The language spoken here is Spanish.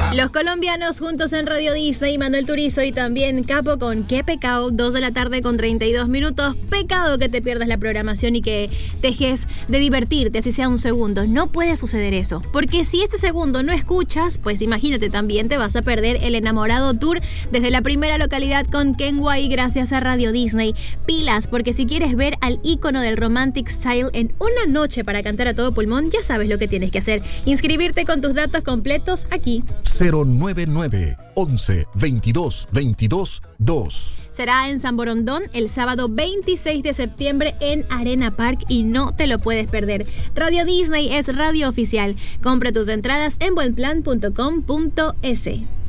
Los colombianos juntos en Radio Disney, Manuel Turizo y también Capo con Qué Pecado, 2 de la tarde con 32 minutos. Pecado que te pierdas la programación y que dejes de divertirte, así sea un segundo. No puede suceder eso, porque si este segundo no escuchas, pues imagínate, también te vas a perder el Enamorado Tour desde la primera localidad con Kenway gracias a Radio Disney. Pilas, porque si quieres ver al ícono del Romantic Style en una noche para cantar a todo pulmón, ya sabes lo que tienes que hacer. Inscribirte con tus datos completos aquí. 099 11 22 22 2. Será en San Borondón el sábado 26 de septiembre en Arena Park y no te lo puedes perder. Radio Disney es radio oficial. Compra tus entradas en buenplan.com.es.